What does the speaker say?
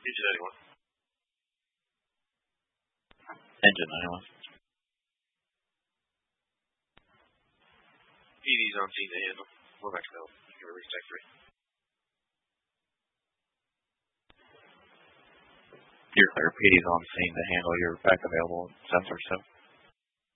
Engine 91. Engine 91. PD's on scene to handle. We're back to help. Give a reach tech 3. You're clear. PD's on scene to handle. You're back available. Sensor 7.